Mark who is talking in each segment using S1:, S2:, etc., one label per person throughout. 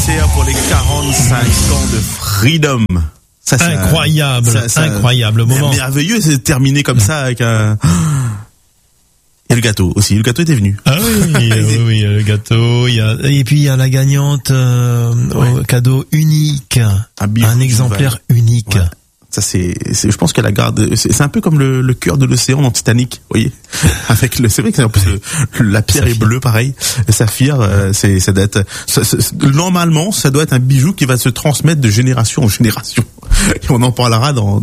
S1: anniversaire pour les 45 ans de Freedom.
S2: Ça, incroyable, incroyable moment.
S1: Merveilleux, c'est terminé comme ça avec un... Et le gâteau aussi. Le gâteau était venu.
S2: Ah oui, oui, le gâteau. Et puis il y a la gagnante au cadeau unique, un exemplaire unique.
S1: Ouais. Ça je pense qu'elle la garde. C'est un peu comme le cœur de l'océan dans Titanic, vous voyez. Avec c'est vrai que la pierre est bleue, pareil. Le saphir, ça doit être. Normalement, ça doit être un bijou qui va se transmettre de génération en génération. Et on en parlera dans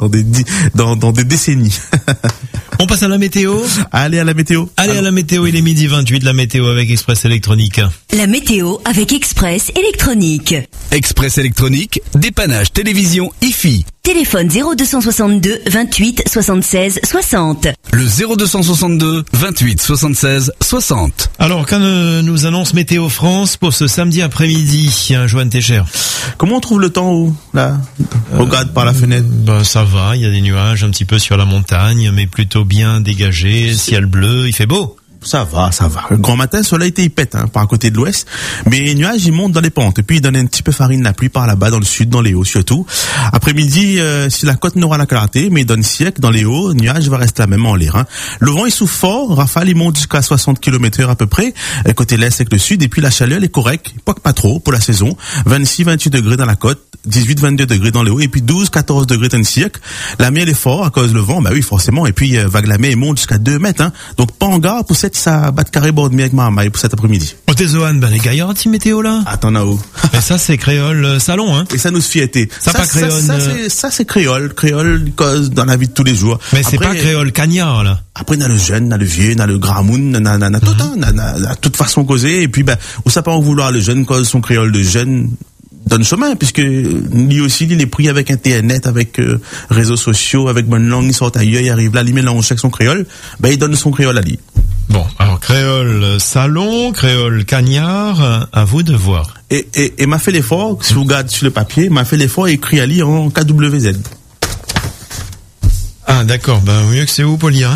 S1: des décennies.
S2: On passe à la météo.
S1: Allez à la météo.
S2: Allez à la météo, il est 12h28, la météo avec Express Électronique.
S3: La météo avec Express Électronique.
S4: Express Électronique, dépannage télévision IFI.
S3: Téléphone 0262 28 76 60.
S4: Le 0262 28 76 60.
S2: Alors, quand nous annonce Météo France pour ce samedi après-midi, Joanne Técher.
S1: Comment on trouve le temps là? Regarde par la fenêtre.
S2: Ça va, il y a des nuages un petit peu sur la montagne, mais plutôt bien dégagé, ciel bleu, il fait beau.
S1: Ça va. Le grand matin, le soleil il pète, par côté de l'ouest. Mais les nuages, ils montent dans les pentes. Et puis, ils donnent un petit peu farine la pluie par là-bas, dans le sud, dans les hauts, surtout. Après-midi, si la côte n'aura la clarté, mais dans le siècle, dans les hauts, le nuage va rester la même en l'air, Le vent, il souffle fort. Rafale, il monte jusqu'à 60 km/h à peu près. Côté l'est avec le sud. Et puis, la chaleur, elle est correcte. Pas trop pour la saison. 26, 28 degrés dans la côte. 18, 22 degrés dans les hauts. Et puis, 12, 14 degrés dans le siècle. La mer, elle est fort à cause du vent. Bah oui, forcément. Et puis, vague la mer, elle monte jusqu'à 2 mètres, Donc, pas en garde pour ça bat carré bord de avec Marmaille pour cet après-midi.
S2: Oh, t'es Zohan, les gars, il y aura un météo là?
S1: Attends, là-haut.
S2: Et ça, c'est créole salon,
S1: Et ça nous fierté.
S2: Ça pas créole.
S1: Ça, c'est créole cause dans la vie de tous les jours.
S2: Mais c'est pas créole cagnard, là.
S1: Après, on a le jeune, on a le vieux, on a le gramoun, on a toute façon causée. Et puis, où ça peut en vouloir le jeune cause son créole de jeune donne chemin, puisque lui aussi, il est pris avec Internet, avec réseaux sociaux, avec bonne langue, il sort ailleurs, il arrive là, il mélange avec son créole, il donne son créole à lui.
S2: Bon, alors créole salon, créole cagnard, à vous de voir.
S1: Et m'a fait l'effort, si vous regardez sur le papier, m'a fait l'effort écrit à lire en KWZ.
S2: Ah d'accord, mieux que c'est où pour lire,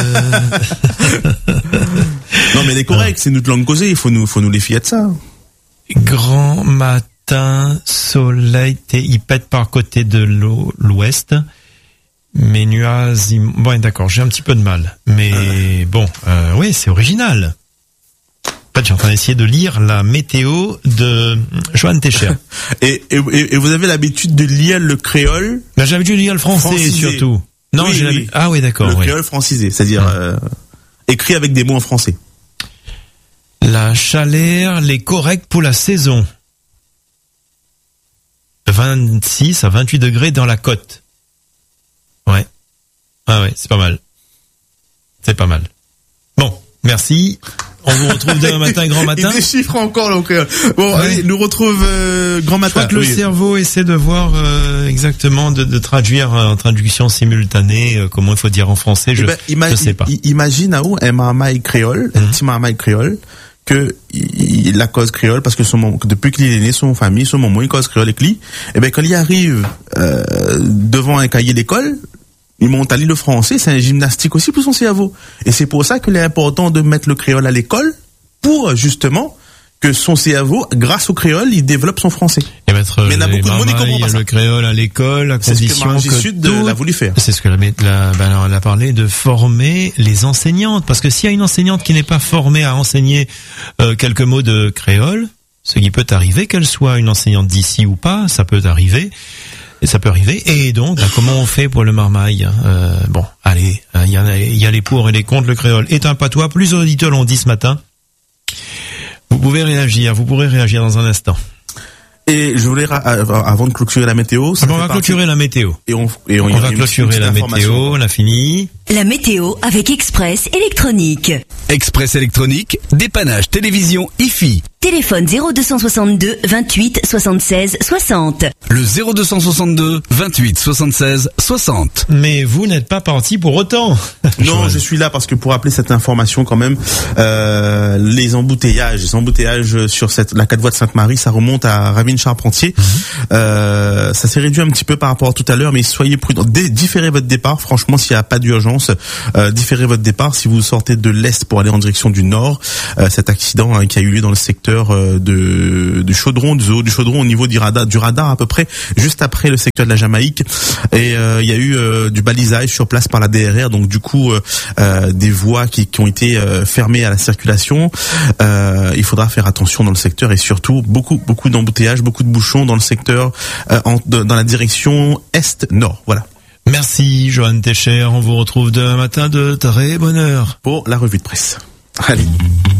S1: Non mais elle est correcte, c'est notre langue causée, il faut nous les fier de ça.
S2: Grand matin, soleil, il pète par côté de l'ouest. Mes nuages, bon d'accord, j'ai un petit peu de mal, mais oui, c'est original. En fait, j'ai en train d'essayer de lire la météo de Joanne Técher.
S1: Et vous avez l'habitude de lire le créole?
S2: J'ai l'habitude de lire le français francisé. Surtout. Non,
S1: oui.
S2: Ah oui, d'accord.
S1: Le créole francisé, c'est-à-dire écrit avec des mots en français.
S2: La chaleur, elle est correcte pour la saison. 26 à 28 degrés dans la côte. Ouais. Ah ouais, c'est pas mal. C'est pas mal. Bon, merci. On vous retrouve demain matin, grand matin.
S1: Il déchiffre encore, donc. Bon, ouais. Allez, nous retrouve grand matin.
S2: Je crois que le cerveau essaie de voir exactement, de traduire en traduction simultanée, comment il faut dire en français, je sais pas.
S1: Imagine un marmaille créole, un petit marmaille créole, que la cause créole, parce que depuis qu'il est né, son famille, son maman, il cause créole avec lui. Et quand il arrive devant un cahier d'école, il monte à lire le français, c'est un gymnastique aussi pour son cerveau. Et c'est pour ça qu'il est important de mettre le créole à l'école, pour justement que son cerveau, grâce au créole, il développe son français.
S2: Et mettre
S1: mais il y a beaucoup de monde qui comprend pas ça.
S2: Le créole à l'école, à condition
S1: que Sud l'a voulu faire.
S2: C'est ce que elle a parlé de former les enseignantes, parce que s'il y a une enseignante qui n'est pas formée à enseigner quelques mots de créole, ce qui peut arriver, qu'elle soit une enseignante d'ici ou pas, ça peut arriver. Et ça peut arriver. Et donc, comment on fait pour le marmaille? Allez, il y a les pour et les contre. Le créole est un patois. Plusieurs auditeurs l'ont dit ce matin. Vous pourrez réagir dans un instant.
S1: Et je voulais, avant de clôturer la météo...
S2: on va clôturer la météo.
S1: On
S2: va clôturer la météo, on a fini.
S3: La météo avec Express Électronique.
S4: Express Électronique, dépannage télévision IFI.
S3: Téléphone 0262 28 76 60.
S4: Le 0262 28 76 60.
S2: Mais vous n'êtes pas parti pour autant.
S1: Non, je suis là parce que pour rappeler cette information quand même, les embouteillages sur la 4 voies de Sainte-Marie, ça remonte à Ravine-Charpentier. Ça s'est réduit un petit peu par rapport à tout à l'heure, mais soyez prudents. Différez votre départ. Franchement, s'il n'y a pas d'urgence, différez votre départ. Si vous sortez de l'est pour aller en direction du nord, cet accident qui a eu lieu dans le secteur secteur du chaudron au niveau du radar à peu près juste après le secteur de la Jamaïque, et il y a eu du balisage sur place par la DRR, donc du coup des voies qui ont été fermées à la circulation. Il faudra faire attention dans le secteur, et surtout beaucoup d'embouteillages, beaucoup de bouchons dans le secteur dans la direction est-nord. Voilà.
S2: Merci Johan Techer, on vous retrouve demain matin de très bonne heure
S1: pour la revue de presse. Allez.